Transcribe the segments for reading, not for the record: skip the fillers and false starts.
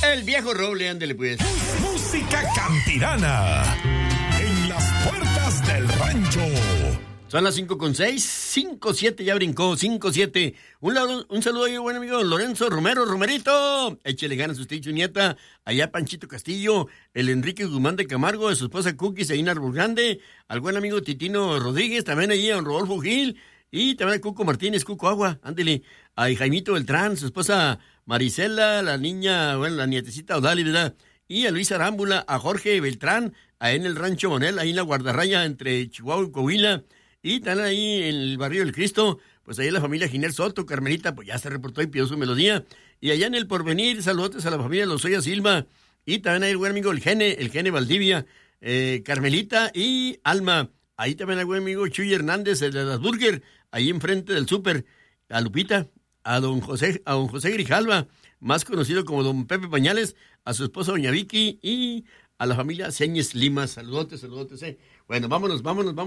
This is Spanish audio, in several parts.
El viejo roble, ándele pues. Música campirana en las puertas del rancho. Son las 5:06, 5:07, ya brincó, 5:07. Un saludo a mi buen amigo Lorenzo Romero, Romerito. Échele ganas a usted y su nieta, allá Panchito Castillo, el Enrique Guzmán de Camargo, de su esposa Cookies, ahí en Árbol Grande, al buen amigo Titino Rodríguez, también allí a don Rodolfo Gil, y también a Cuco Martínez, Cuco Agua, ándele, a Jaimito Beltrán, su esposa Marisela, la niña, bueno, la nietecita Odali, ¿verdad? Y a Luis Arámbula, a Jorge Beltrán, ahí en el Rancho Monel, ahí en la guardarraya entre Chihuahua y Coahuila. Y están ahí en el barrio del Cristo, pues ahí la familia Ginel Soto, Carmelita, pues ya se reportó y pidió su melodía. Y allá en el Porvenir, saludos a la familia Lozoya Silva. Y también hay el buen amigo el Gene Valdivia, Carmelita y Alma. Ahí también hay el buen amigo Chuy Hernández, el de las Burger, ahí enfrente del súper. A Lupita, a don José Grijalva, más conocido como don Pepe Pañales, a su esposa doña Vicky y a la familia Señes Lima. Saludotes. Bueno, vámonos.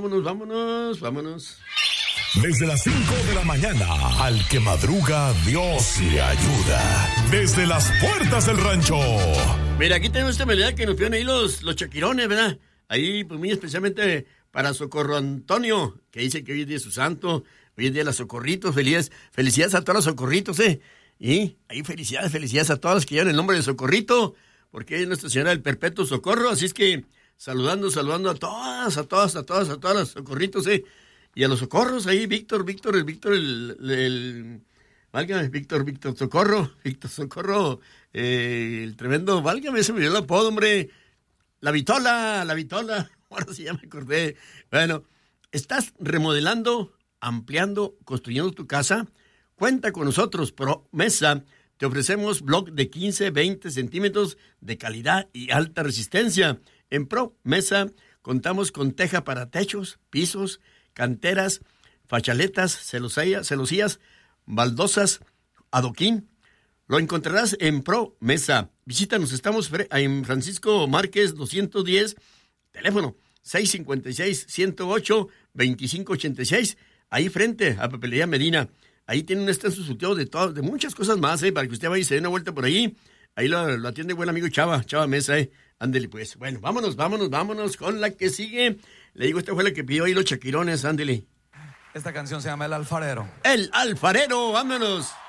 Desde las 5 de la mañana, al que madruga, Dios le ayuda. Desde las puertas del rancho. Mira, aquí tenemos esta melodía que nos piden ahí los chaquirones, ¿verdad? Ahí, pues muy especialmente para Socorro Antonio, que dice que hoy es día de su santo, hoy es día de los socorritos. Felicidades a todos los socorritos, Y ahí felicidades a todos los que llevan el nombre de Socorrito, porque es Nuestra Señora del Perpetuo Socorro, así es que saludando a todas los socorritos, y a los socorros ahí, Víctor, válgame, Víctor Socorro, el tremendo, válgame, se me dio el apodo, hombre, la Vitola, ahora sí ya me acordé. Bueno, ¿estás remodelando, ampliando, construyendo tu casa? Cuenta con nosotros, Promesa. Te ofrecemos bloc de 15, 20 centímetros de calidad y alta resistencia. En Promesa contamos con teja para techos, pisos, canteras, fachaletas, celosías, baldosas, adoquín. Lo encontrarás en Promesa. Visítanos, estamos en Francisco Márquez 210, teléfono 656-108-2586, ahí frente a Papelería Medina. Ahí tiene un extenso surtido de muchas cosas más, para que usted vaya y se dé una vuelta por ahí. Ahí lo atiende buen amigo Chava Mesa, Ándele pues. Bueno, vámonos con la que sigue. Le digo, esta fue la que pidió ahí los chaquirones, ándele. Esta canción se llama El Alfarero. El Alfarero, vámonos.